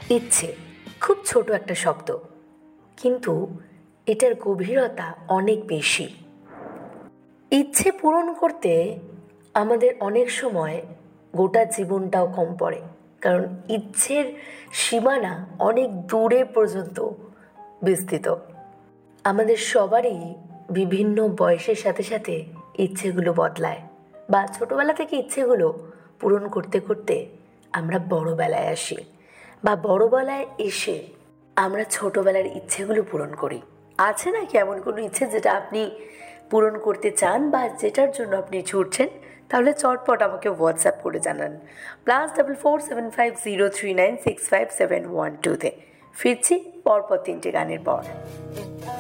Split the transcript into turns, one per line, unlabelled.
ইচ্ছে খুব ছোট একটা শব্দ, কিন্তু এটার গভীরতা অনেক বেশি। ইচ্ছে পূরণ করতে আমাদের অনেক সময় গোটা জীবনটাও কম পড়ে, কারণ ইচ্ছের সীমানা অনেক দূরে পর্যন্ত বিস্তৃত। আমাদের সবারই বিভিন্ন বয়সের সাথে সাথে ইচ্ছেগুলো বদলায়, বা ছোটোবেলা থেকে ইচ্ছেগুলো পূরণ করতে করতে আমরা বড়োবেলায় আসি, বা বড়োবেলায় এসে আমরা ছোটোবেলার ইচ্ছেগুলো পূরণ করি। আছে নাকি এমন কোনো ইচ্ছে যেটা আপনি পূরণ করতে চান বা যেটার জন্য আপনি ছুটছেন? তাহলে চটপট আমাকে হোয়াটসঅ্যাপ করে জানান +447503965712-তে। ফিরছি পরপর 3টে গানের পর।